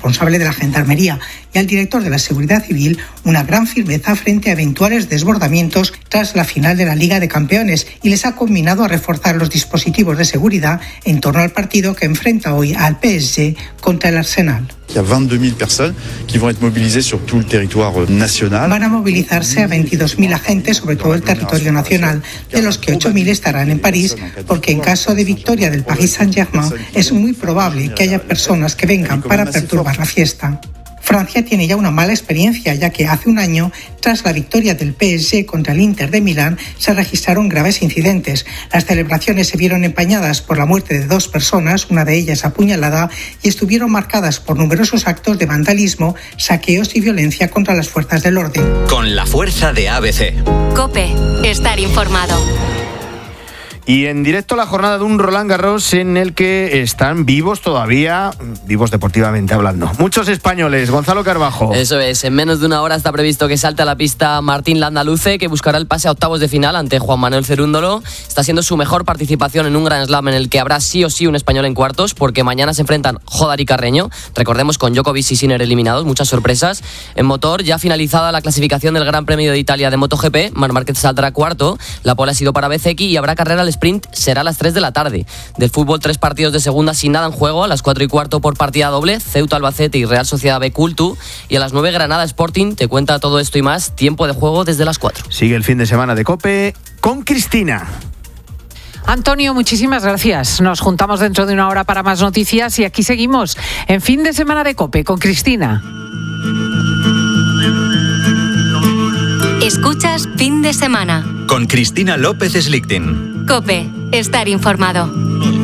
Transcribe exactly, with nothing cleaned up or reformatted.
responsable de la Gendarmería, y al director de la Seguridad Civil una gran firmeza frente a eventuales desbordamientos tras la final de la Liga de Campeones, y les ha combinado a reforzar los dispositivos de seguridad en torno al partido que enfrenta hoy al P S G contra el Arsenal. Il y a veintidós mil personas que van a être movilisées sur tout el territorio nacional. Van a movilizarse a veintidós mil agentes sobre todo el territorio nacional, de los que ocho mil estarán en París, porque en caso de victoria del Paris Saint-Germain es muy probable que haya personas que vengan para perturbar la fiesta. Francia tiene ya una mala experiencia, ya que hace un año, tras la victoria del P S G contra el Inter de Milán, se registraron graves incidentes. Las celebraciones se vieron empañadas por la muerte de dos personas, una de ellas apuñalada, y estuvieron marcadas por numerosos actos de vandalismo, saqueos y violencia contra las fuerzas del orden. Con la fuerza de A B C. COPE. Estar informado. Y en directo la jornada de un Roland Garros en el que están vivos todavía, vivos deportivamente hablando, muchos españoles. Gonzalo Carbajo. Eso es, en menos de una hora está previsto que salte a la pista Martín Landaluce, que buscará el pase a octavos de final ante Juan Manuel Cerúndolo. Está siendo su mejor participación en un Grand Slam en el que habrá sí o sí un español en cuartos, porque mañana se enfrentan Jodar y Carreño, recordemos, con Djokovic y Sinner eliminados, muchas sorpresas. En motor, ya finalizada la clasificación del Gran Premio de Italia de MotoGP, Marc Márquez saldrá cuarto, la pole ha sido para Bezzecchi y habrá carrera al sprint, será a las tres de la tarde. Del fútbol, tres partidos de segunda sin nada en juego, a las cuatro y cuarto por partida doble, Ceuta Albacete y Real Sociedad B Cultu, y a las nueve Granada Sporting. Te cuenta todo esto y más, tiempo de juego desde las cuatro. Sigue el fin de semana de COPE con Cristina. Antonio, muchísimas gracias. Nos juntamos dentro de una hora para más noticias y aquí seguimos en fin de semana de COPE con Cristina. Escuchas Fin de Semana Con Cristina López Slichting. COPE. Estar informado.